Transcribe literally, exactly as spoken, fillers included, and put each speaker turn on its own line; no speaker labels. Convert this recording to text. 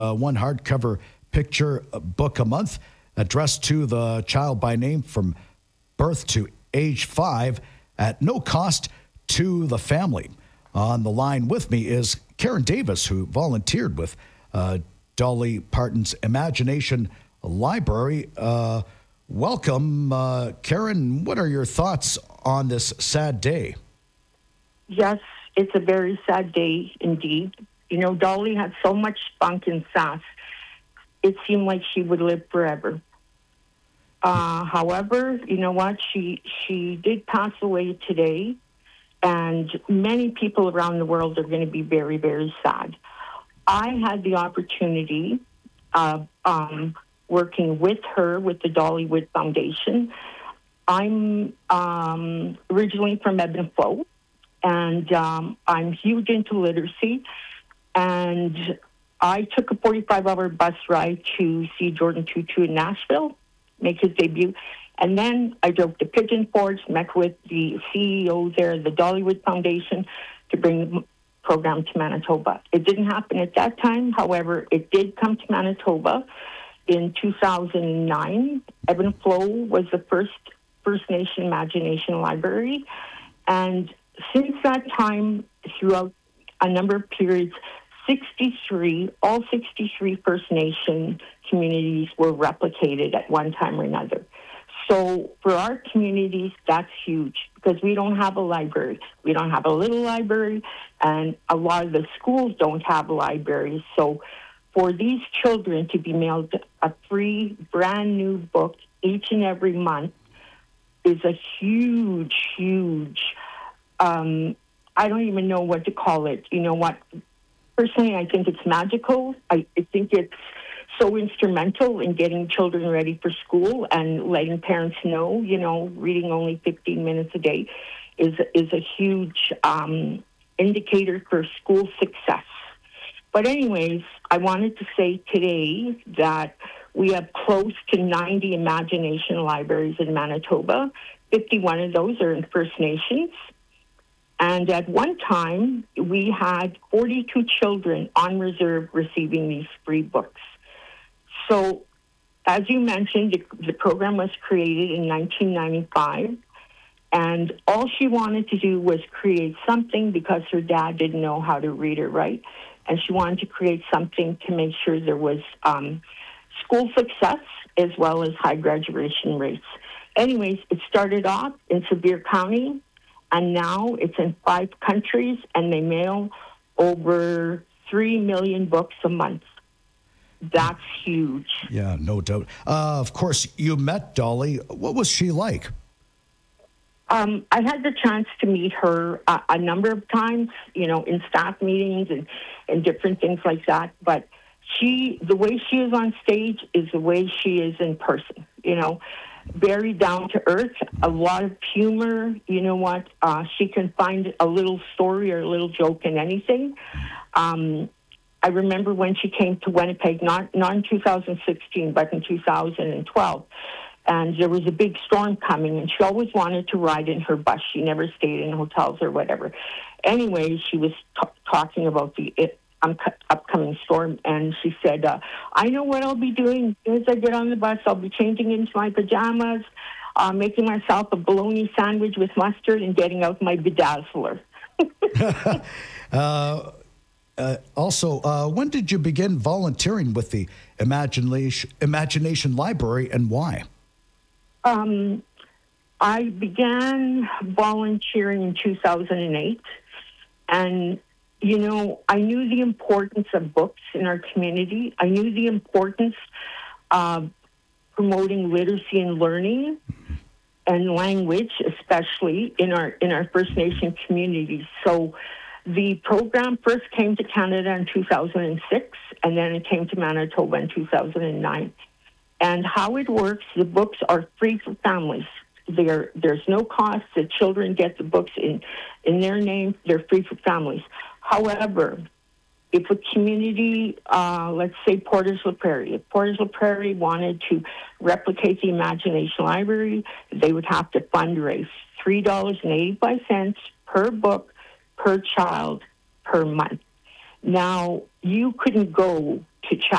uh, one hardcover picture book a month addressed to the child by name from birth to age five at no cost to the family. On the line with me is Karen Davis, who volunteered with uh, Dolly Parton's Imagination Library. Uh, welcome, uh, Karen. What are your thoughts on this sad day?
Yes, it's a very sad day indeed. You know, Dolly had so much spunk and sass. It seemed like she would live forever. Uh, however, you know what? She she did pass away today, and many people around the world are going to be very, very sad. I had the opportunity of um, working with her with the Dollywood Foundation. I'm um, originally from Ebb and Flow, and um, I'm huge into literacy. And I took a forty-five hour bus ride to see Jordan Tutu in Nashville make his debut. And then I drove to Pigeon Forge, met with the C E O there, the Dollywood Foundation, to bring the program to Manitoba. It didn't happen at that time. However, it did come to Manitoba in two thousand nine. Ebb and Flow was the first First Nation Imagination Library. And since that time, throughout a number of periods, sixty-three, all sixty-three First Nation communities were replicated at one time or another. So for our communities, that's huge because we don't have a library. We don't have a little library, and a lot of the schools don't have libraries. So for these children to be mailed a free, brand new book each and every month is a huge, huge, um, I don't even know what to call it. You know what? Personally, I think it's magical. I, I think it's so instrumental in getting children ready for school and letting parents know, you know, reading only fifteen minutes a day is, is a huge um, indicator for school success. But anyways, I wanted to say today that we have close to ninety imagination libraries in Manitoba. fifty-one of those are in First Nations. And at one time, we had forty-two children on reserve receiving these free books. So, as you mentioned, the, the program was created in nineteen ninety-five, and all she wanted to do was create something because her dad didn't know how to read or write, and she wanted to create something to make sure there was um, school success as well as high graduation rates. Anyways, it started off in Sevier County, and now it's in five countries, and they mail over three million books a month. That's huge.
Yeah, no doubt. Uh, of course, you met Dolly. What was she like?
Um, I had the chance to meet her a, a number of times, you know, in staff meetings and, and different things like that. But she, the way she is on stage is the way she is in person, you know. Very down to earth, a lot of humor. You know what? Uh, she can find a little story or a little joke in anything. Um, I remember when she came to Winnipeg, not not in two thousand sixteen, but in two thousand twelve, and there was a big storm coming, and she always wanted to ride in her bus. She never stayed in hotels or whatever. Anyway, she was t- talking about the it, um, upcoming storm, and she said, uh, I know what I'll be doing as soon as I get on the bus. I'll be changing into my pajamas, uh, making myself a bologna sandwich with mustard, and getting out my bedazzler.
uh, uh, also, uh, when did you begin volunteering with the Imagination, Imagination Library, and why?
Um, I began volunteering in two thousand eight, and you know, I knew the importance of books in our community. I knew the importance of promoting literacy and learning and language, especially in our in our First Nation communities. So the program first came to Canada in two thousand six, and then it came to Manitoba in two thousand nine. And how it works, the books are free for families. There, there's no cost. The children get the books in, in their name. They're free for families. However, if a community, uh, let's say Portage La Prairie, if Portage La Prairie wanted to replicate the Imagination Library, they would have to fundraise three dollars and eighty-five cents per book, per child, per month. Now, you couldn't go to